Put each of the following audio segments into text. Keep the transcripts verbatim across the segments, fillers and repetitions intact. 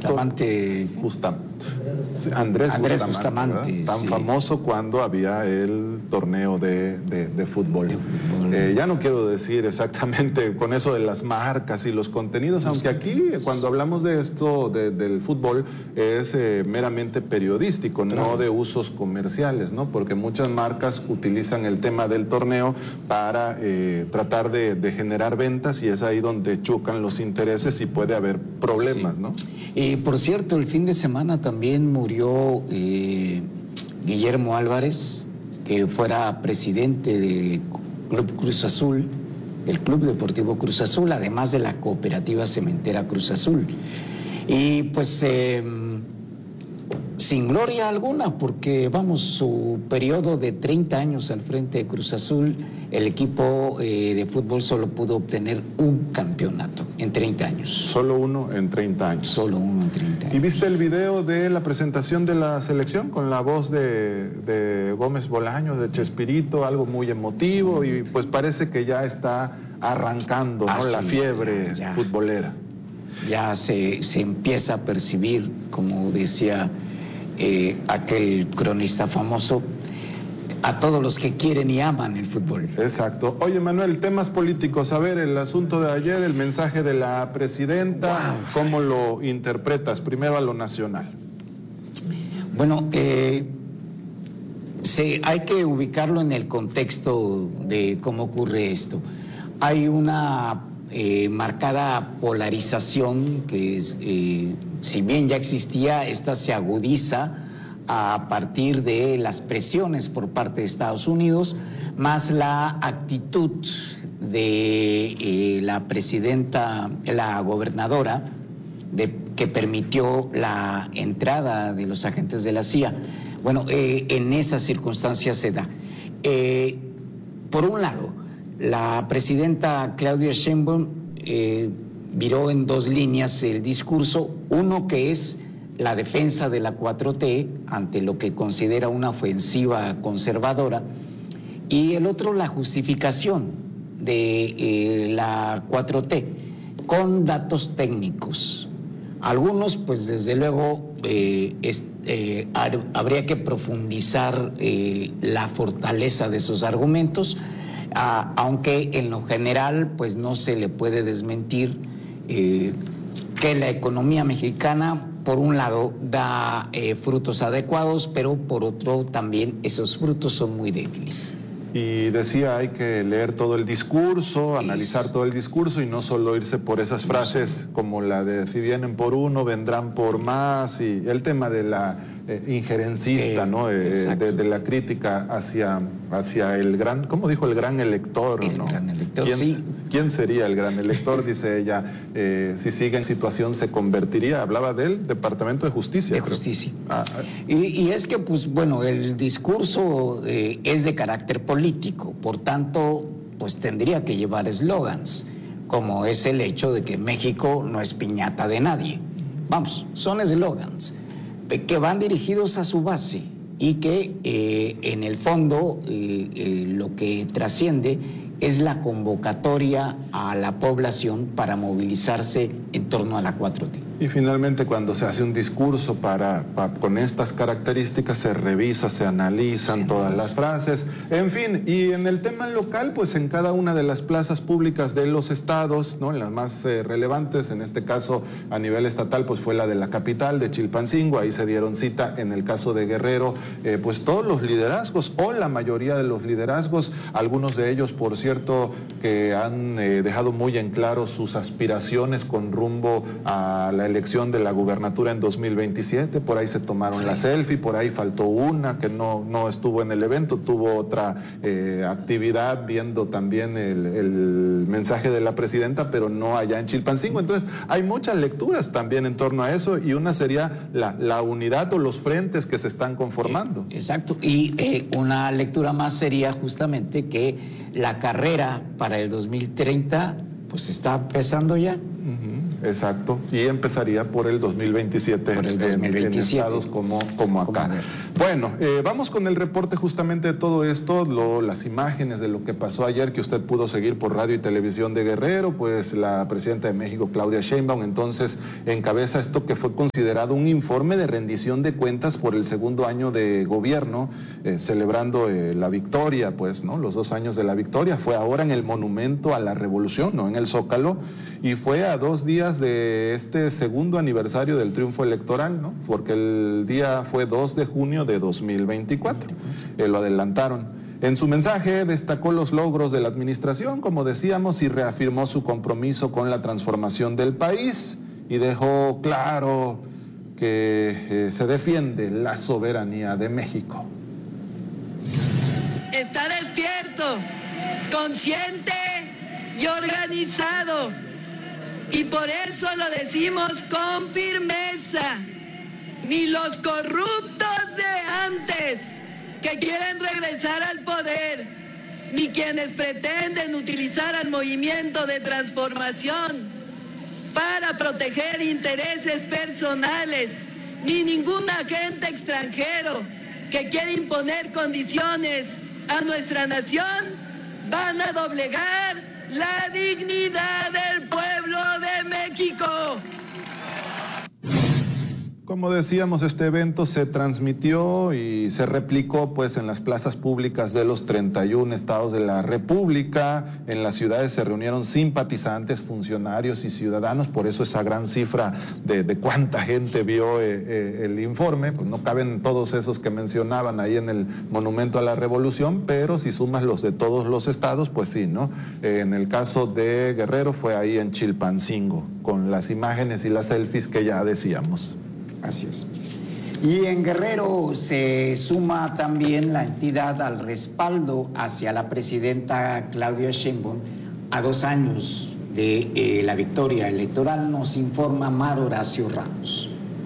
Bustamante. Justa, Andrés, Andrés Bustamante, Bustamante tan sí. famoso cuando había el torneo de, de, de fútbol. De fútbol. Eh, ya no quiero decir exactamente con eso de las marcas y los contenidos, aunque aquí cuando hablamos de esto, de, del fútbol, es eh, meramente periodístico, claro. No de usos comerciales, ¿no? Porque muchas marcas utilizan el tema del torneo para eh, tratar de, de generar ventas y es ahí donde chocan los intereses y puede haber problemas, sí. ¿No? Y por cierto, el fin de semana también murió eh, Guillermo Álvarez, que fuera presidente del Club Cruz Azul, del Club Deportivo Cruz Azul, además de la cooperativa cementera Cruz Azul. Y pues eh, sin gloria alguna, porque vamos, su periodo de treinta años al frente de Cruz Azul, el equipo eh, de fútbol solo pudo obtener un campeonato en treinta años. Solo uno en treinta años. Solo uno en treinta años. ¿Y viste el video de la presentación de la selección con la voz de, de Gómez Bolaños, de Chespirito, algo muy emotivo y pues parece que ya está arrancando, ¿no? Ah, la sí, fiebre ya, ya. futbolera? Ya se, se empieza a percibir, como decía eh, aquel cronista famoso, a todos los que quieren y aman el fútbol. Exacto. Oye, Manuel, temas políticos. A ver, el asunto de ayer, el mensaje de la presidenta, wow. ¿Cómo lo interpretas? Primero a lo nacional. Bueno, eh, sí, hay que ubicarlo en el contexto de cómo ocurre esto. Hay una eh, marcada polarización que, es, eh, si bien ya existía, esta se agudiza a partir de las presiones por parte de Estados Unidos, más la actitud de eh, la presidenta, la gobernadora, de, que permitió la entrada de los agentes de la C I A. Bueno, eh, en esas circunstancias se da. Eh, por un lado, la presidenta Claudia Sheinbaum eh, viró en dos líneas el discurso, uno que es la defensa de la cuatro T ante lo que considera una ofensiva conservadora, y el otro la justificación de eh, la cuatro T con datos técnicos. Algunos, pues desde luego, eh, es, eh, habría que profundizar eh, la fortaleza de esos argumentos, a, aunque en lo general pues no se le puede desmentir eh, que la economía mexicana, por un lado, da eh, frutos adecuados, pero por otro también esos frutos son muy débiles. Y decía, hay que leer todo el discurso, analizar todo el discurso y no solo irse por esas frases como la de si vienen por uno, vendrán por más, y el tema de la eh, injerencista, eh, ¿no? Eh, de, de la crítica hacia, hacia el gran, ¿cómo dijo? El gran elector, el ¿no? Gran elector, ¿Quién, sí. ¿Quién sería el gran elector? Dice ella, eh, si sigue en situación se convertiría, hablaba del Departamento de Justicia. De Justicia. Ah, ah. Y, y es que, pues, bueno, el discurso eh, es de carácter político, por tanto, pues tendría que llevar eslogans, como es el hecho de que México no es piñata de nadie. Vamos, son eslogans que van dirigidos a su base y que eh, en el fondo eh, eh, lo que trasciende es la convocatoria a la población para movilizarse en torno a la cuatro T. Y finalmente, cuando se hace un discurso para, para con estas características, se revisa, se analizan sí, todas las frases, en fin. Y en el tema local, pues en cada una de las plazas públicas de los estados, ¿no? En las más eh, relevantes, en este caso a nivel estatal, pues fue la de la capital, de Chilpancingo, ahí se dieron cita. En el caso de Guerrero, eh, pues todos los liderazgos, o la mayoría de los liderazgos, algunos de ellos, por cierto, que han eh, dejado muy en claro sus aspiraciones con rumbo a la elección de la gubernatura en dos mil veintisiete, por ahí se tomaron la selfie, por ahí faltó una que no, no estuvo en el evento, tuvo otra eh, actividad viendo también el, el mensaje de la presidenta, pero no allá en Chilpancingo. Entonces hay muchas lecturas también en torno a eso, y una sería la, la unidad o los frentes que se están conformando. Eh, exacto, y eh, una lectura más sería justamente que la carrera para el dos mil treinta pues está empezando ya. Uh-huh. Exacto, y empezaría por el dos mil veintisiete, por el dos mil veintisiete. En, en estados como, como acá. Como bueno, eh, vamos con el reporte justamente de todo esto, lo, las imágenes de lo que pasó ayer que usted pudo seguir por radio y televisión de Guerrero. Pues la presidenta de México, Claudia Sheinbaum, entonces encabeza esto que fue considerado un informe de rendición de cuentas por el segundo año de gobierno, eh, celebrando eh, la victoria, pues, ¿no? Los dos años de la victoria. Fue ahora en el Monumento a la Revolución, no en el Zócalo, y fue a dos días de este segundo aniversario del triunfo electoral, ¿no? Porque el día fue dos de junio de dos mil veinticuatro, eh, lo adelantaron. En su mensaje destacó los logros de la administración, como decíamos, y reafirmó su compromiso con la transformación del país y dejó claro que eh, se defiende la soberanía de México. Está despierto, consciente y organizado. Y por eso lo decimos con firmeza. Ni los corruptos de antes que quieren regresar al poder, ni quienes pretenden utilizar al movimiento de transformación para proteger intereses personales, ni ningún agente extranjero que quiere imponer condiciones a nuestra nación van a doblegar la dignidad del pueblo de México. Como decíamos, este evento se transmitió y se replicó pues en las plazas públicas de los treinta y un estados de la República. En las ciudades se reunieron simpatizantes, funcionarios y ciudadanos, por eso esa gran cifra de, de cuánta gente vio eh, eh, el informe. Pues no caben todos esos que mencionaban ahí en el Monumento a la Revolución, pero si sumas los de todos los estados, pues sí, ¿no? Eh, en el caso de Guerrero fue ahí en Chilpancingo, con las imágenes y las selfies que ya decíamos. Así es. Y en Guerrero se suma también la entidad al respaldo hacia la presidenta Claudia Sheinbaum a dos años de eh, la victoria electoral, nos informa Mar Horacio Ramos.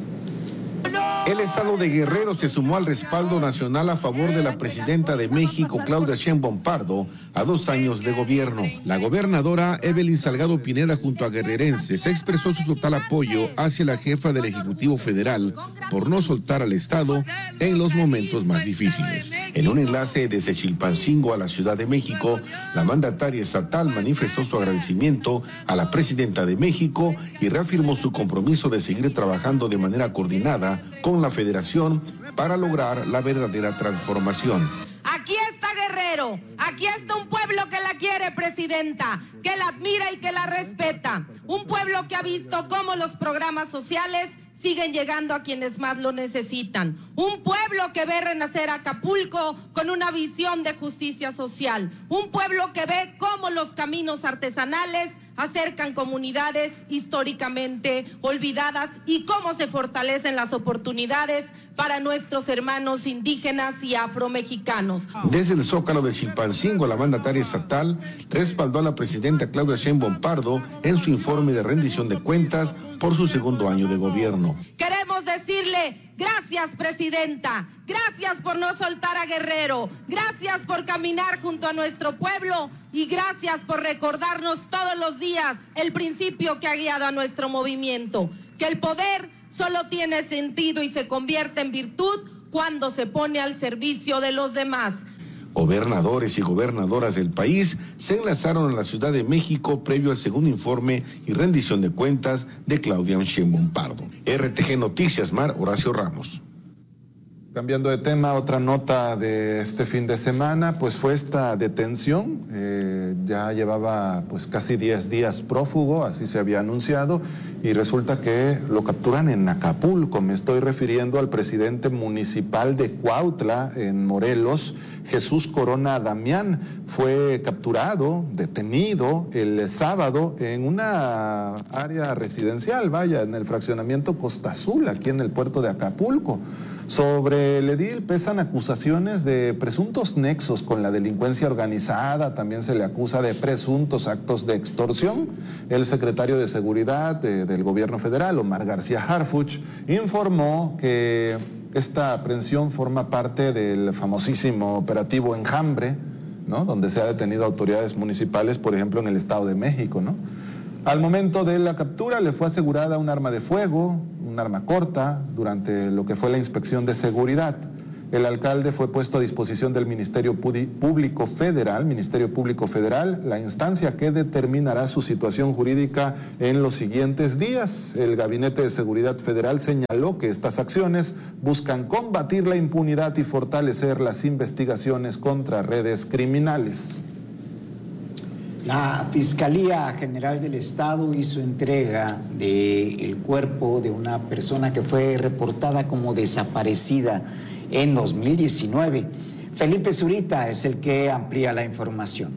El estado de Guerrero se sumó al respaldo nacional a favor de la presidenta de México, Claudia Sheinbaum Pardo, a dos años de gobierno. La gobernadora Evelyn Salgado Pineda, junto a guerrerenses, expresó su total apoyo hacia la jefa del Ejecutivo Federal por no soltar al estado en los momentos más difíciles. En un enlace desde Chilpancingo a la Ciudad de México, la mandataria estatal manifestó su agradecimiento a la presidenta de México y reafirmó su compromiso de seguir trabajando de manera coordinada con la Federación para lograr la verdadera transformación. Aquí está Guerrero, aquí está un pueblo que la quiere, presidenta, que la admira y que la respeta. Un pueblo que ha visto cómo los programas sociales siguen llegando a quienes más lo necesitan. Un pueblo que ve renacer Acapulco con una visión de justicia social. Un pueblo que ve cómo los caminos artesanales acercan comunidades históricamente olvidadas y cómo se fortalecen las oportunidades para nuestros hermanos indígenas y afromexicanos. Desde el Zócalo de Chilpancingo, la mandataria estatal respaldó a la presidenta Claudia Sheinbaum Pardo en su informe de rendición de cuentas por su segundo año de gobierno. Queremos decirle gracias, presidenta, gracias por no soltar a Guerrero, gracias por caminar junto a nuestro pueblo y gracias por recordarnos todos los días el principio que ha guiado a nuestro movimiento, que el poder solo tiene sentido y se convierte en virtud cuando se pone al servicio de los demás. Gobernadores y gobernadoras del país se enlazaron a la Ciudad de México previo al segundo informe y rendición de cuentas de Claudia Sheinbaum Pardo. R T G Noticias, Mar Horacio Ramos. Cambiando de tema, otra nota de este fin de semana, pues fue esta detención, eh, ya llevaba pues casi diez días prófugo, así se había anunciado, y resulta que lo capturan en Acapulco. Me estoy refiriendo al presidente municipal de Cuautla, en Morelos, Jesús Corona Damián. Fue capturado, detenido el sábado en una área residencial, vaya, en el fraccionamiento Costa Azul, aquí en el puerto de Acapulco. Sobre el edil pesan acusaciones de presuntos nexos con la delincuencia organizada, también se le acusa de presuntos actos de extorsión. El secretario de Seguridad de, del Gobierno Federal, Omar García Harfuch, informó que esta aprehensión forma parte del famosísimo operativo Enjambre, ¿no? Donde se ha detenido autoridades municipales, por ejemplo, en el Estado de México, ¿no? Al momento de la captura le fue asegurada un arma de fuego, un arma corta, durante lo que fue la inspección de seguridad. El alcalde fue puesto a disposición del Ministerio Público Federal, Ministerio Público Federal, la instancia que determinará su situación jurídica en los siguientes días. El Gabinete de Seguridad Federal señaló que estas acciones buscan combatir la impunidad y fortalecer las investigaciones contra redes criminales. La Fiscalía General del Estado hizo entrega del cuerpo de una persona que fue reportada como desaparecida en dos mil diecinueve. Felipe Zurita es el que amplía la información.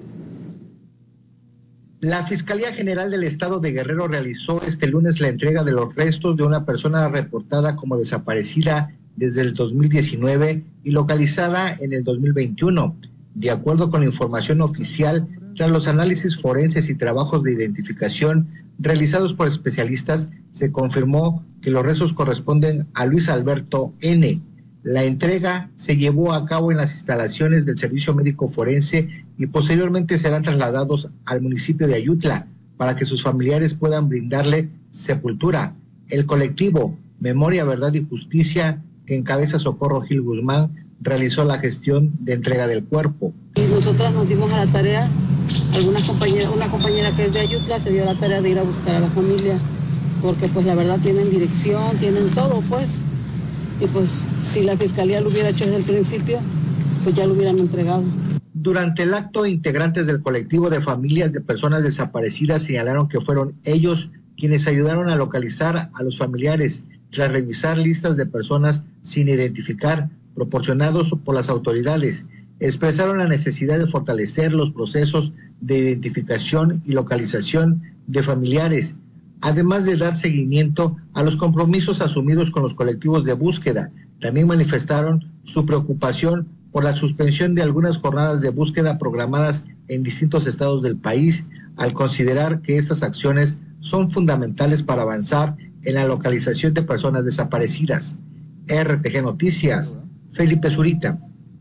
La Fiscalía General del Estado de Guerrero realizó este lunes la entrega de los restos de una persona reportada como desaparecida desde el dos mil diecinueve y localizada en el dos mil veintiuno. De acuerdo con la información oficial, tras los análisis forenses y trabajos de identificación realizados por especialistas, se confirmó que los restos corresponden a Luis Alberto N. La entrega se llevó a cabo en las instalaciones del Servicio Médico Forense y posteriormente serán trasladados al municipio de Ayutla para que sus familiares puedan brindarle sepultura. El colectivo Memoria, Verdad y Justicia, que encabeza Socorro Gil Guzmán, realizó la gestión de entrega del cuerpo. Y nosotras nos dimos a la tarea, algunas compañeras, una compañera que es de Ayutla se dio a la tarea de ir a buscar a la familia, porque pues la verdad tienen dirección, tienen todo pues, y pues si la fiscalía lo hubiera hecho desde el principio, pues ya lo hubieran entregado. Durante el acto, integrantes del colectivo de familias de personas desaparecidas señalaron que fueron ellos quienes ayudaron a localizar a los familiares tras revisar listas de personas sin identificar proporcionados por las autoridades. Expresaron la necesidad de fortalecer los procesos de identificación y localización de familiares, además de dar seguimiento a los compromisos asumidos con los colectivos de búsqueda. También manifestaron su preocupación por la suspensión de algunas jornadas de búsqueda programadas en distintos estados del país, al considerar que estas acciones son fundamentales para avanzar en la localización de personas desaparecidas. R T G Noticias, Felipe Zurita.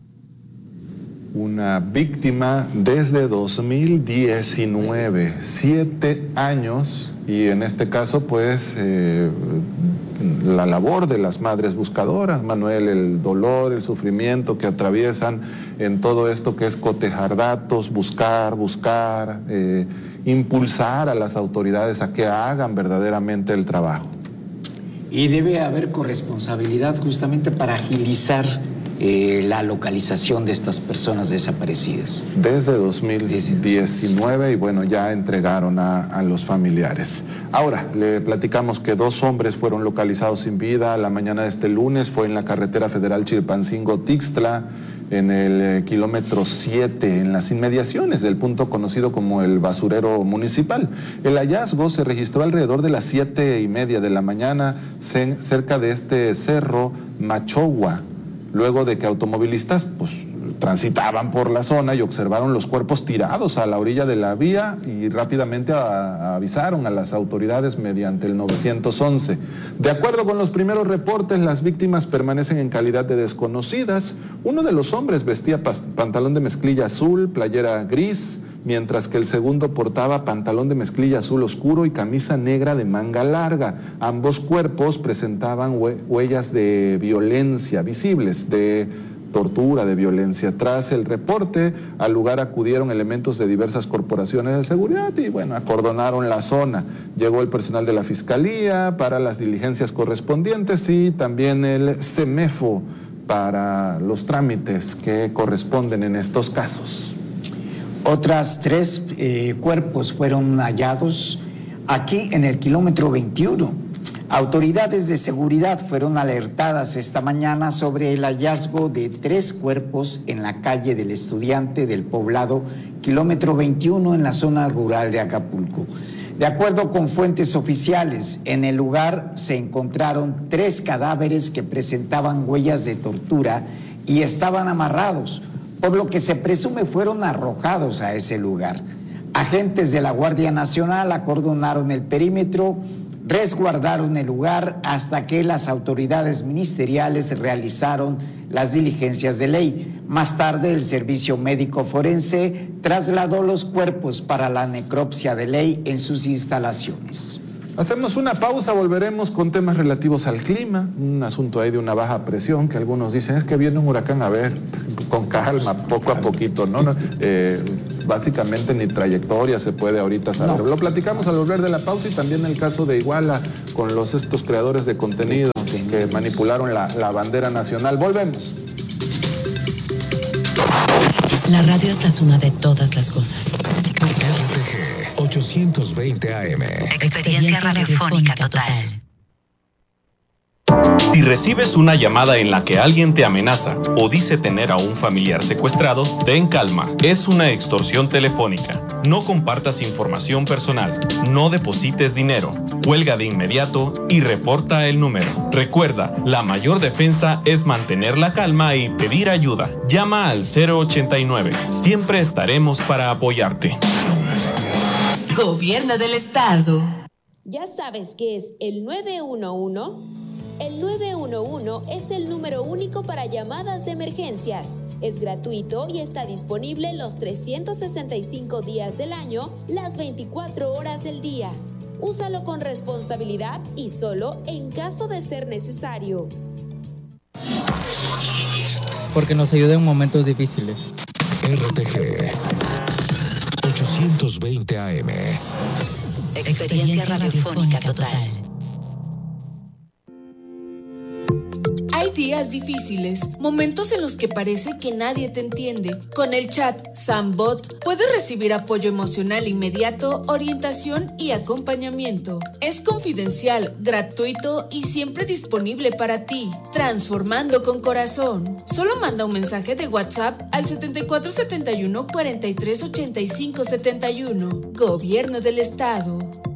Una víctima desde dos mil diecinueve, siete años, y en este caso pues eh, la labor de las madres buscadoras, Manuel, el dolor, el sufrimiento que atraviesan en todo esto que es cotejar datos, buscar, buscar, eh, impulsar a las autoridades a que hagan verdaderamente el trabajo. Y debe haber corresponsabilidad justamente para agilizar eh, la localización de estas personas desaparecidas. Desde dos mil diecinueve y bueno, ya entregaron a, a los familiares. Ahora, le platicamos que dos hombres fueron localizados sin vida la mañana de este lunes, fue en la carretera federal Chilpancingo-Tixtla, en el eh, kilómetro siete, en las inmediaciones del punto conocido como el basurero municipal. El hallazgo se registró alrededor de las siete y media de la mañana cerca de este cerro Machogua, luego de que automovilistas pues transitaban por la zona y observaron los cuerpos tirados a la orilla de la vía y rápidamente a, a avisaron a las autoridades mediante el nueve once. De acuerdo con los primeros reportes, las víctimas permanecen en calidad de desconocidas. Uno de los hombres vestía pantalón de mezclilla azul, playera gris, mientras que el segundo portaba pantalón de mezclilla azul oscuro y camisa negra de manga larga. Ambos cuerpos presentaban huellas de violencia visibles, de tortura, de violencia. Tras el reporte, al lugar acudieron elementos de diversas corporaciones de seguridad y, bueno, acordonaron la zona. Llegó el personal de la Fiscalía para las diligencias correspondientes y también el CEMEFO para los trámites que corresponden en estos casos. Otras tres eh, cuerpos fueron hallados aquí en el kilómetro veintiuno. Autoridades de seguridad fueron alertadas esta mañana sobre el hallazgo de tres cuerpos en la calle del Estudiante del poblado kilómetro veintiuno en la zona rural de Acapulco. De acuerdo con fuentes oficiales, en el lugar se encontraron tres cadáveres que presentaban huellas de tortura y estaban amarrados, por lo que se presume fueron arrojados a ese lugar. Agentes de la Guardia Nacional acordonaron el perímetro resguardaron el lugar hasta que las autoridades ministeriales realizaron las diligencias de ley. Más tarde, el Servicio Médico Forense trasladó los cuerpos para la necropsia de ley en sus instalaciones. Hacemos una pausa, volveremos con temas relativos al clima, un asunto ahí de una baja presión, que algunos dicen, es que viene un huracán, a ver, con calma, poco a poquito, ¿no? Eh, básicamente ni trayectoria se puede ahorita saber. No. Lo platicamos al volver de la pausa y también el caso de Iguala, con los estos creadores de contenido que, que manipularon la, la bandera nacional. Volvemos. La radio es la suma de todas las cosas. R T G ochocientos veinte A M. Experiencia radiofónica total. Si recibes una llamada en la que alguien te amenaza o dice tener a un familiar secuestrado, ten calma. Es una extorsión telefónica. No compartas información personal. No deposites dinero. Cuelga de inmediato y reporta el número. Recuerda, la mayor defensa es mantener la calma y pedir ayuda. Llama al cero ochenta y nueve. Siempre estaremos para apoyarte. Gobierno del Estado. ¿Ya sabes qué es el nueve uno uno? El nueve uno uno es el número único para llamadas de emergencias. Es gratuito y está disponible los trescientos sesenta y cinco días del año, las veinticuatro horas del día. Úsalo con responsabilidad y solo en caso de ser necesario. Porque nos ayuda en momentos difíciles. R T G ochocientos veinte A M. Experiencia radiofónica total. Hay días difíciles, momentos en los que parece que nadie te entiende. Con el chat Sambot puedes recibir apoyo emocional inmediato, orientación y acompañamiento. Es confidencial, gratuito y siempre disponible para ti. Transformando con corazón. Solo manda un mensaje de WhatsApp al setenta y cuatro setenta y uno cuarenta y tres ochenta y cinco setenta y uno. Gobierno del Estado.